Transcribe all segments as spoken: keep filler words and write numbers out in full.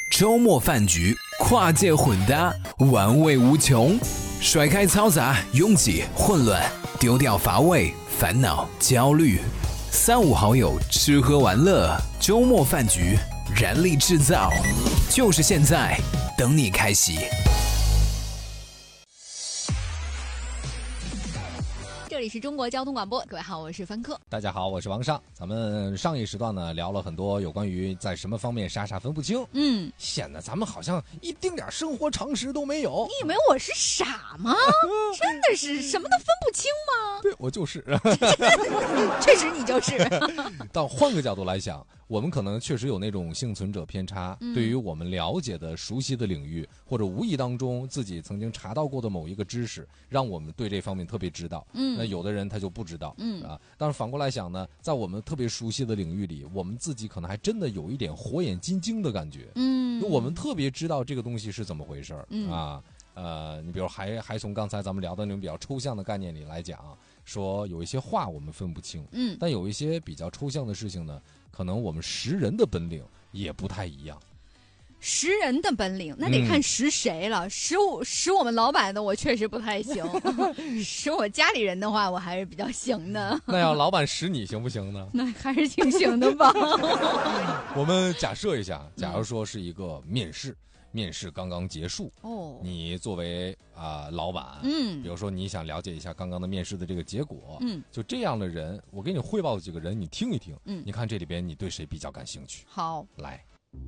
周末饭局，跨界混搭，玩味无穷。甩开嘈杂、拥挤、混乱，丢掉乏味、烦恼、焦虑。三五好友吃喝玩乐，周末饭局，燃力制造，就是现在，等你开启。 这里是中国交通广播，各位好，我是凡客。 大家好，我是王尚。咱们上一时段呢聊了很多有关于在什么方面傻傻分不清， 嗯， 显得咱们好像一丁点生活常识都没有。 你以为我是傻吗？真的是什么都分不清吗？ 对，我就是。 确实你就是。 但换个角度来想，我们可能确实有那种幸存者偏差，嗯、对于我们了解的、熟悉的领域，或者无意当中自己曾经查到过的某一个知识，让我们对这方面特别知道。嗯，那有的人他就不知道。嗯啊，但是反过来想呢，在我们特别熟悉的领域里，我们自己可能还真的有一点火眼金睛的感觉。嗯，我们特别知道这个东西是怎么回事儿、嗯、啊。呃，你比如还还从刚才咱们聊的那种比较抽象的概念里来讲，说有一些话我们分不清，嗯，但有一些比较抽象的事情呢，可能我们识人的本领也不太一样。 识人的本领，那得看识谁了。识我识我们老板的，我确实不太行。识我家里人的话，我还是比较行的。 那要老板识你行不行呢？ 那还是挺行的吧。 我们假设一下，假如说是一个面试。嗯面试刚刚结束哦，你作为啊、呃、老板，嗯，比如说你想了解一下刚刚的面试的这个结果，嗯，就这样的人，我给你汇报几个人，你听一听，嗯，你看这里边你对谁比较感兴趣？ 好， 来，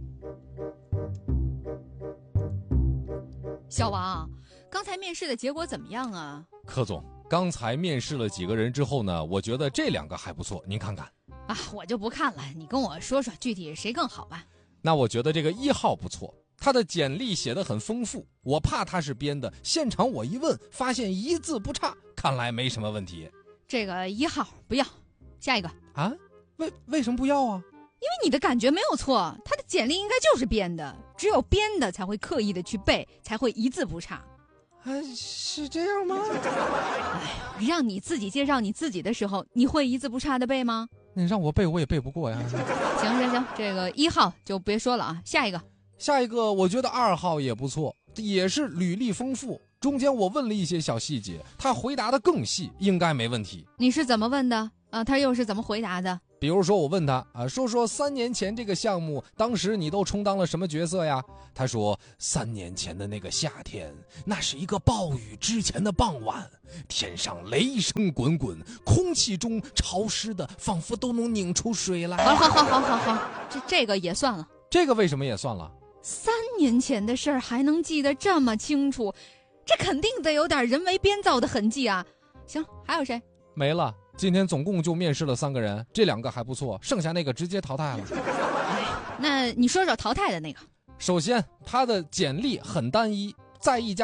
小王，刚才面试的结果怎么样啊？ 柯总，刚才面试了几个人之后呢，我觉得这两个还不错，您看看。 啊，我就不看了，你跟我说说具体谁更好吧。 那我觉得这个一号不错。他的简历写得很丰富，我怕他是编的，现场我一问发现一字不差，看来没什么问题。 这个一号不要，下一个啊？为为什么不要啊？ 因为你的感觉没有错，他的简历应该就是编的，只有编的才会刻意的去背，才会一字不差。 啊，是这样吗？ 哎，让你自己介绍你自己的时候，你会一字不差的背吗？ 你让我背我也背不过呀。 行行行，这个一号就别说了啊，下一个。 下一个我觉得二号也不错，也是履历丰富，中间我问了一些小细节，他回答的更细，应该没问题。 你是怎么问的啊？他又是怎么回答的？ 比如说我问他啊，说说三年前这个项目，当时你都充当了什么角色呀？他说三年前的那个夏天，那是一个暴雨之前的傍晚，天上雷声滚滚，空气中潮湿的仿佛都能拧出水来。 好好好好好好，这这个也算了。 这个为什么也算了？ 三年前的事儿还能记得这么清楚，这肯定得有点人为编造的痕迹啊。行，还有谁？ 没了，今天总共就面试了三个人，这两个还不错，剩下那个直接淘汰了。 哎，那你说说淘汰的那个。 首先他的简历很单一，在一家